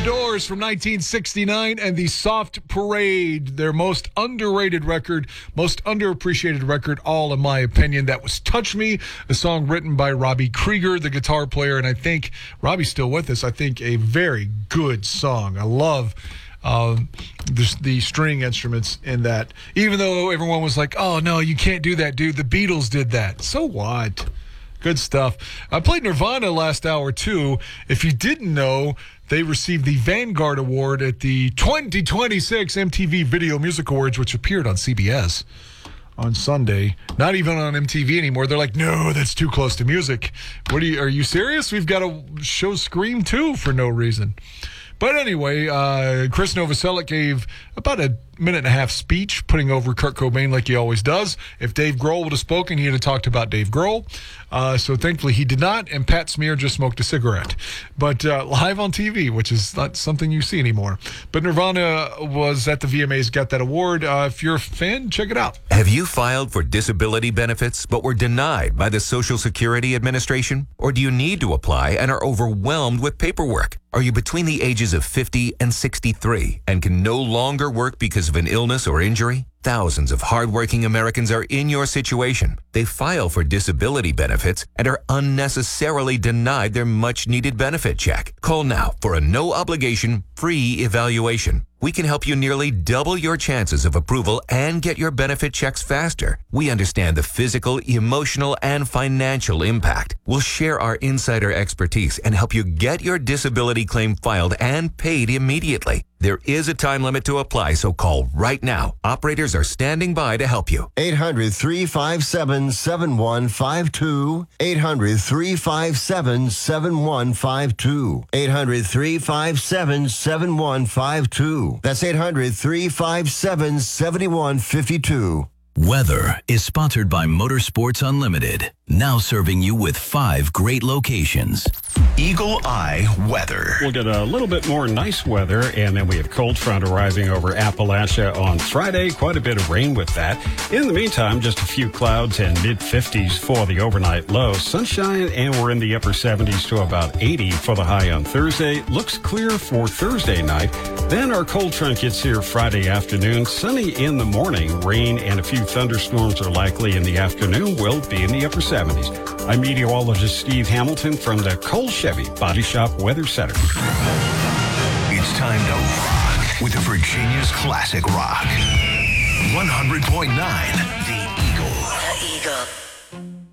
Doors from 1969 and the Soft Parade, their most underrated record, most underappreciated record, all in my opinion. That was Touch Me, a song written by Robbie Krieger, the guitar player, and I think Robbie's still with us. I think a very good song. I love the string instruments in that. Even though everyone was like, oh, no, you can't do that, dude. The Beatles did that. So what? Good stuff. I played Nirvana last hour, too. If you didn't know, they received the Vanguard Award at the 2026 MTV Video Music Awards, which appeared on CBS on Sunday. Not even on MTV anymore. They're like, no, that's too close to music. Are you serious? We've got to show Scream 2 for no reason. But anyway, Chris Novoselic gave about a minute-and-a-half speech, putting over Kurt Cobain like he always does. If Dave Grohl would have spoken, he would have talked about Dave Grohl. So thankfully he did not, and Pat Smear just smoked a cigarette. But live on TV, which is not something you see anymore. But Nirvana was at the VMAs, got that award. If you're a fan, check it out. Have you filed for disability benefits but were denied by the Social Security Administration? Or do you need to apply and are overwhelmed with paperwork? Are you between the ages of 50 and 63 and can no longer work because of an illness or injury? Thousands of hardworking Americans are in your situation. They file for disability benefits and are unnecessarily denied their much-needed benefit check. Call now for a no-obligation, free evaluation. We can help you nearly double your chances of approval and get your benefit checks faster. We understand the physical, emotional, and financial impact. We'll share our insider expertise and help you get your disability claim filed and paid immediately. There is a time limit to apply, so call right now. Operators are standing by to help you. 800-357-7152. 800-357-7152. 800-357-7152. That's 800-357-7152. Weather is sponsored by Motorsports Unlimited, now serving you with 5 great locations. Eagle Eye Weather. We'll get a little bit more nice weather, and then we have cold front arriving over Appalachia on Friday. Quite a bit of rain with that. In the meantime, just a few clouds and mid-50s for the overnight low. Sunshine, and we're in the upper 70s to about 80 for the high on Thursday. Looks clear for Thursday night. Then our cold front gets here Friday afternoon. Sunny in the morning. Rain and a few thunderstorms are likely in the afternoon. Will be in the upper 70s. I'm meteorologist Steve Hamilton from the Cole Chevy Body Shop Weather Center. It's time to rock with the Virginia's Classic Rock. 100.9 The Eagle. The Eagle.